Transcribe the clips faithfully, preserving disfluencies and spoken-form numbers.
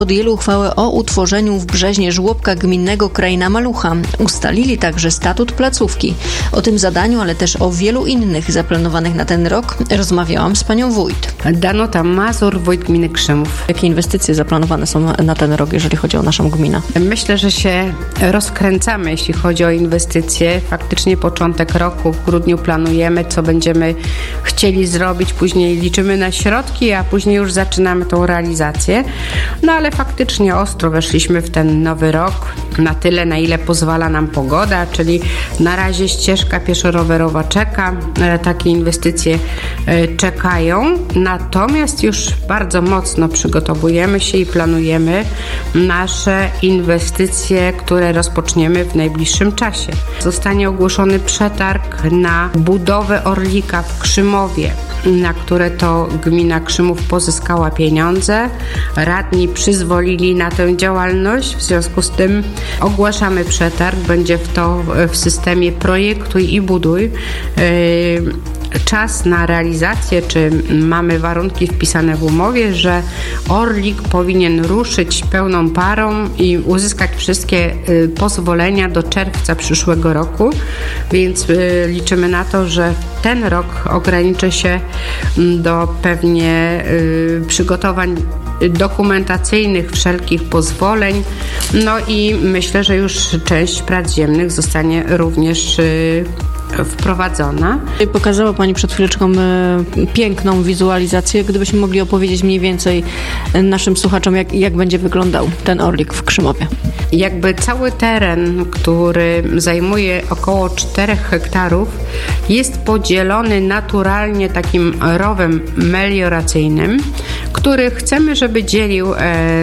Podjęli uchwałę o utworzeniu w Brzeźnie żłobka gminnego Kraina Malucha. Ustalili także statut placówki. O tym zadaniu, ale też o wielu innych zaplanowanych na ten rok rozmawiałam z panią wójt. Danuta Mazur, wójt gminy Krzymów. Jakie inwestycje zaplanowane są na ten rok, jeżeli chodzi o naszą gminę? Myślę, że się rozkręcamy, jeśli chodzi o inwestycje. Faktycznie początek roku, w grudniu planujemy, co będziemy chcieli zrobić. Później liczymy na środki, a później już zaczynamy tą realizację. No ale faktycznie ostro weszliśmy w ten nowy rok, na tyle, na ile pozwala nam pogoda, czyli na razie ścieżka pieszo-rowerowa czeka, takie inwestycje czekają, natomiast już bardzo mocno przygotowujemy się i planujemy nasze inwestycje, które rozpoczniemy w najbliższym czasie. Zostanie ogłoszony przetarg na budowę Orlika w Krzymowie, na które to gmina Krzymów pozyskała pieniądze. Radni przyzwolili na tę działalność, w związku z tym ogłaszamy przetarg. Będzie w to w systemie projektuj i buduj. Czas na realizację, czy mamy warunki wpisane w umowie, że Orlik powinien ruszyć pełną parą i uzyskać wszystkie pozwolenia do czerwca przyszłego roku, więc liczymy na to, że ten rok ograniczy się do pewnie przygotowań dokumentacyjnych, wszelkich pozwoleń, no i myślę, że już część prac ziemnych zostanie również wprowadzona. Pokazała Pani przed chwileczką piękną wizualizację. Gdybyśmy mogli opowiedzieć mniej więcej naszym słuchaczom, jak, jak będzie wyglądał ten Orlik w Krzymowie. Jakby cały teren, który zajmuje około czterech hektarów, jest podzielony naturalnie takim rowem melioracyjnym, który chcemy, żeby dzielił e,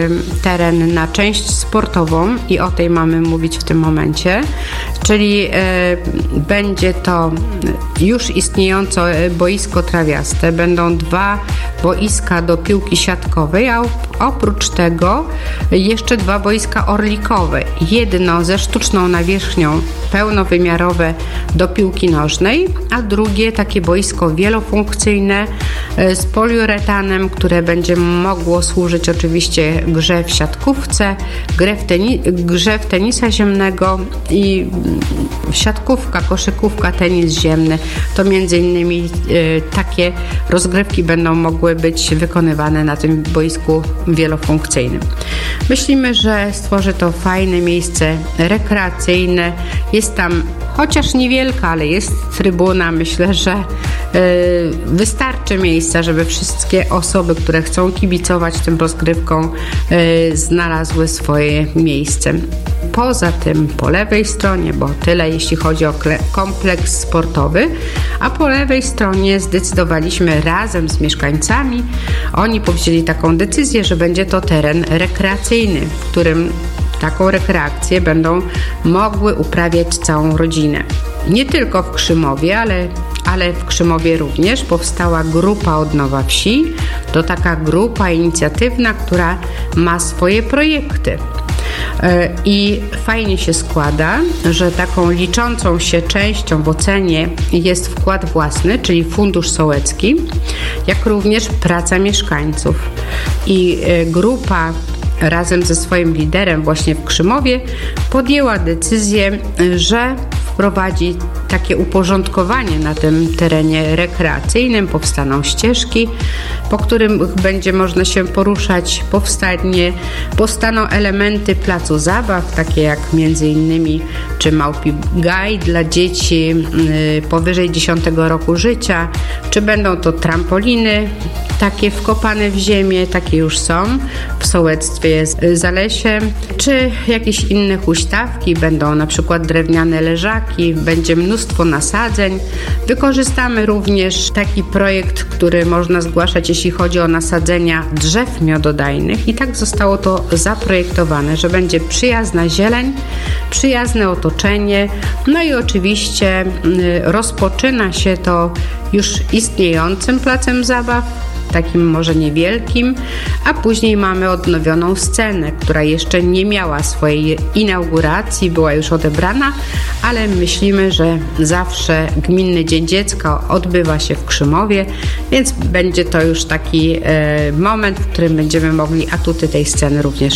teren na część sportową i o tej mamy mówić w tym momencie, czyli e, będzie to już istniejące boisko trawiaste, będą dwa boiska do piłki siatkowej, a oprócz tego jeszcze dwa boiska orlikowe. Jedno ze sztuczną nawierzchnią, pełnowymiarowe do piłki nożnej, a drugie takie boisko wielofunkcyjne z poliuretanem, które będzie mogło służyć oczywiście grze w siatkówce, grze w, teni- grze w tenisa ziemnego i siatkówka, koszykówka, tenis ziemny. To między innymi y, takie rozgrywki będą mogły być wykonywane na tym boisku wielofunkcyjnym. Myślimy, że stworzy to fajne miejsce rekreacyjne. Jest tam chociaż niewielka, ale jest trybuna. Myślę, że y, wystarczy miejsca, żeby wszystkie osoby, które chcą kibicować tym rozgrywkom, y, znalazły swoje miejsce. Poza tym po lewej stronie, bo tyle jeśli chodzi o kompleks sportowy, a po lewej stronie zdecydowaliśmy razem z mieszkańcami, oni powzięli taką decyzję, że będzie to teren rekreacyjny, w którym taką rekreację będą mogły uprawiać całą rodzinę. Nie tylko w Krzymowie, ale, ale w Krzymowie również powstała grupa Odnowa Wsi. To taka grupa inicjatywna, która ma swoje projekty. I fajnie się składa, że taką liczącą się częścią w ocenie jest wkład własny, czyli fundusz sołecki, jak również praca mieszkańców. I grupa razem ze swoim liderem właśnie w Krzymowie podjęła decyzję, że wprowadzi takie uporządkowanie na tym terenie rekreacyjnym. Powstaną ścieżki, po którym będzie można się poruszać. Powstanie, powstaną elementy placu zabaw, takie jak między innymi czy Małpi Gaj dla dzieci yy, powyżej dziesiątego roku życia, czy będą to trampoliny takie wkopane w ziemię, takie już są w sołectwie Zalesie, czy jakieś inne huśtawki, będą na przykład drewniane leżaki, będzie mnóstwo nasadzeń. Wykorzystamy również taki projekt, który można zgłaszać, jeśli chodzi o nasadzenia drzew miododajnych, i tak zostało to zaprojektowane, że będzie przyjazna zieleń, przyjazne otoczenie, no i oczywiście rozpoczyna się to już istniejącym placem zabaw, takim może niewielkim, a później mamy odnowioną scenę, która jeszcze nie miała swojej inauguracji, była już odebrana, ale myślimy, że zawsze Gminny Dzień Dziecka odbywa się w Krzymowie, więc będzie to już taki e, moment, w którym będziemy mogli atuty tej sceny również